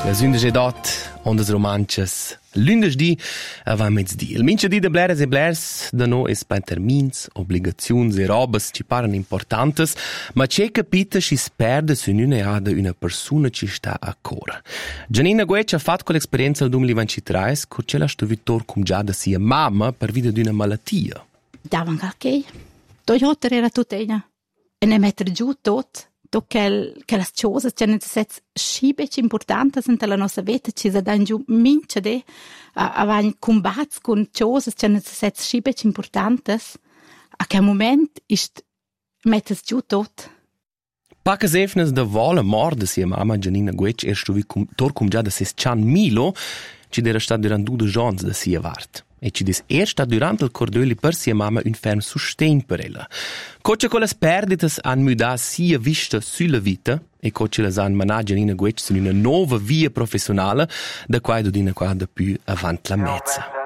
La sünde dot, ondas romanchas, lündesdì va mezzdi. Il mincha di de bleres e blers da no es per termins, obligaziuns e robas ci paran importantes, ma c'è capita si sperde su un'una da una persona ci sta a cor. Gianina Guec ha fatto con l'esperienza del 2023, che c'è la stuvitor cum già da sia mamma per vita di una malattia. Davan che Toyota era tutena e ne mettere giù tot. Che le cose che sono scibec importanti nella nostra vita, ci si danno giù mince de avanti combatti con cose che sono scibec importanti, a che momento mettes giù tot. Pacas efnes da vola morda sia mamma Gianina Guec stuvi torcum già da 60 Milo, ci era stato durante 2 giorni da sia vart. E ci dis stato durante il cordoli per sia mamma un ferm sustain per ella. Coce con le perditas han muda sia vista sulla vita e coce le han managgia in una Guec su una nuova via professionale da quai do dina qua da più avanti la mezza.